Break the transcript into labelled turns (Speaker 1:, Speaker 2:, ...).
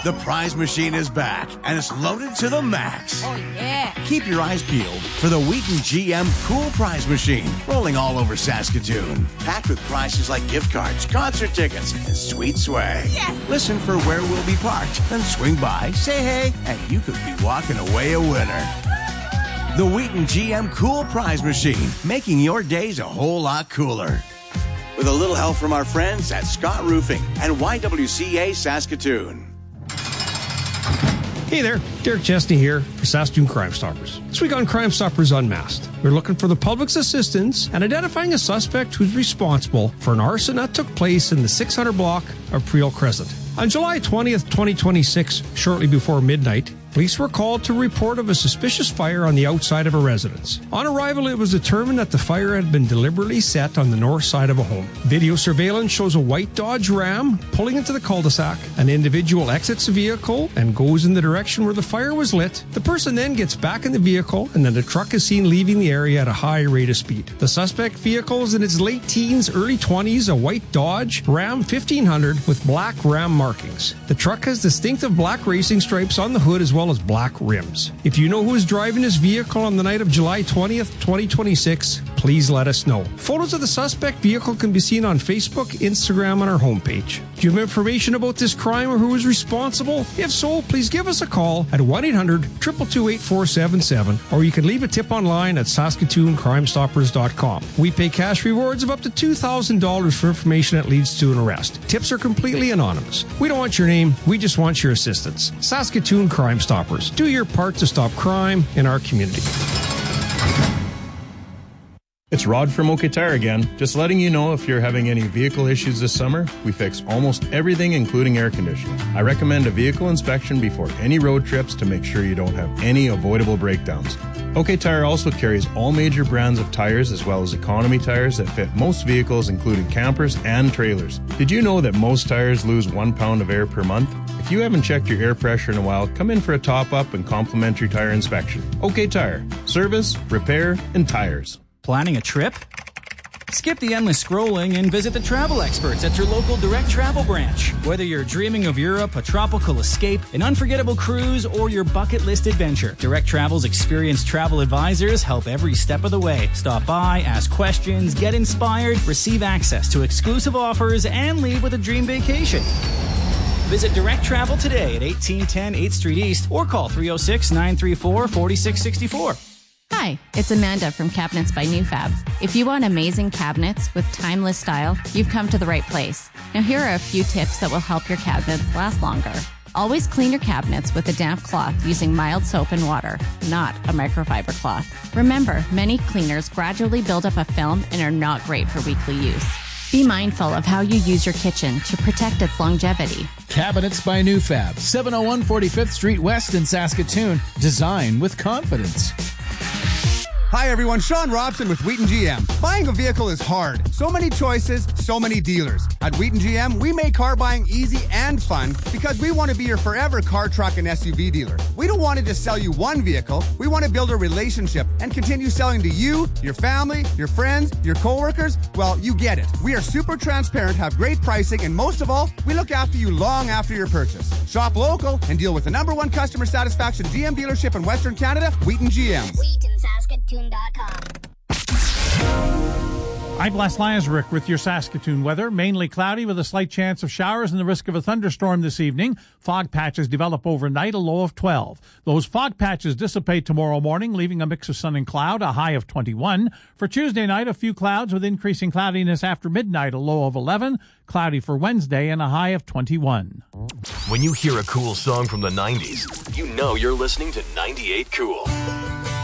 Speaker 1: The prize machine is back, and it's loaded to the max.
Speaker 2: Oh, yeah.
Speaker 1: Keep your eyes peeled for the Wheaton GM Cool Prize Machine, rolling all over Saskatoon. Packed with prizes like gift cards, concert tickets, and sweet swag.
Speaker 2: Yes.
Speaker 1: Listen for where we'll be parked, then swing by, say hey, and you could be walking away a winner. The Wheaton GM Cool Prize Machine, making your days a whole lot cooler. With a little help from our friends at Scott Roofing and YWCA Saskatoon.
Speaker 3: Hey there, Derek Chesney here for Saskatoon Crime Stoppers. This week on Crime Stoppers Unmasked, we're looking for the public's assistance and identifying a suspect who's responsible for an arson that took place in the 600 block of Priel Crescent. On July 20th, 2026, shortly before midnight, police were called to report of a suspicious fire on the outside of a residence. On arrival, it was determined that the fire had been deliberately set on the north side of a home. Video surveillance shows a white Dodge Ram pulling into the cul-de-sac. An individual exits the vehicle and goes in the direction where the fire was lit. The person then gets back in the vehicle, and then the truck is seen leaving the area at a high rate of speed. The suspect vehicle is in its late teens, early 20s, a white Dodge Ram 1500 with black Ram markings. The truck has distinctive black racing stripes on the hood as well as black rims. If you know who is driving this vehicle on the night of July 20th, 2026, please let us know. Photos of the suspect vehicle can be seen on Facebook, Instagram, on our homepage. Do you have information about this crime or who is responsible? If so, please give us a call at 1-800-222-8477, or you can leave a tip online at SaskatoonCrimeStoppers.com. We pay cash rewards of up to $2,000 for information that leads to an arrest. Tips are completely anonymous. We don't want your name, we just want your assistance. Saskatoon Crime Stoppers. Do your part to stop crime in our community.
Speaker 4: It's Rod from OK Tire again. Just letting you know if you're having any vehicle issues this summer, we fix almost everything including air conditioning. I recommend a vehicle inspection before any road trips to make sure you don't have any avoidable breakdowns. OK Tire also carries all major brands of tires as well as economy tires that fit most vehicles including campers and trailers. Did you know that most tires lose 1 pound of air per month? If you haven't checked your air pressure in a while, come in for a top-up and complimentary tire inspection. OK Tire. Service, repair, and tires.
Speaker 5: Planning a trip? Skip the endless scrolling and visit the travel experts at your local Direct Travel branch. Whether you're dreaming of Europe, a tropical escape, an unforgettable cruise, or your bucket list adventure, Direct Travel's experienced travel advisors help every step of the way. Stop by, ask questions, get inspired, receive access to exclusive offers, and leave with a dream vacation. Visit Direct Travel today at 1810 8th Street East or call 306-934-4664.
Speaker 6: Hi, it's Amanda from Cabinets by Newfab. If you want amazing cabinets with timeless style, you've come to the right place. Now here are a few tips that will help your cabinets last longer. Always clean your cabinets with a damp cloth using mild soap and water, not a microfiber cloth. Remember, many cleaners gradually build up a film and are not great for weekly use. Be mindful of how you use your kitchen to protect its longevity.
Speaker 7: Cabinets by Newfab, 701 45th Street West in Saskatoon. Design with confidence.
Speaker 8: Hi everyone, Sean Robson with Wheaton GM. Buying a vehicle is hard. So many choices, so many dealers. At Wheaton GM, we make car buying easy and fun because we want to be your forever car, truck, and SUV dealer. We don't want to just sell you one vehicle. We want to build a relationship and continue selling to you, your family, your friends, your coworkers. Well, you get it. We are super transparent, have great pricing, and most of all, we look after you long after your purchase. Shop local and deal with the #1 customer satisfaction GM dealership in Western Canada, Wheaton GM.
Speaker 9: WheatonSaskatoon.com.
Speaker 10: I'm Les Lansrick with your Saskatoon weather. Mainly cloudy with a slight chance of showers and the risk of a thunderstorm this evening. Fog patches develop overnight, a low of 12. Those fog patches dissipate tomorrow morning, leaving a mix of sun and cloud, a high of 21. For Tuesday night, a few clouds with increasing cloudiness after midnight, a low of 11. Cloudy for Wednesday and a high of 21.
Speaker 11: When you hear a cool song from the 90s, you know you're listening to 98 Cool.